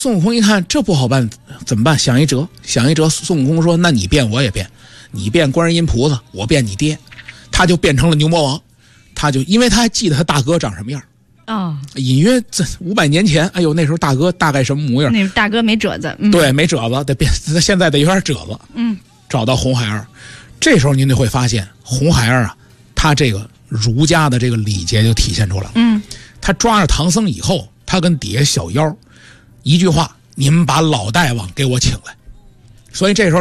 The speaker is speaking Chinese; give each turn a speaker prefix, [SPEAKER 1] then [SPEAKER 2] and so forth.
[SPEAKER 1] 孙悟空一看这不好办，怎么办？想一辙，孙悟空说：“那你变我也变，你变观世音菩萨，我变你爹。”他就变成了牛魔王，因为他还记得他大哥长什么样隐约这500年前，哎呦，那时候大哥大概什么模样？
[SPEAKER 2] 那大哥没褶子，
[SPEAKER 1] 对，没褶子，得变，现在得有点褶子。找到红孩儿，这时候您就会发现，红孩儿啊，他这个儒家的这个礼节就体现出来了。他抓着唐僧以后，他跟底下小妖一句话：“你们把老大王给我请来。”所以这时候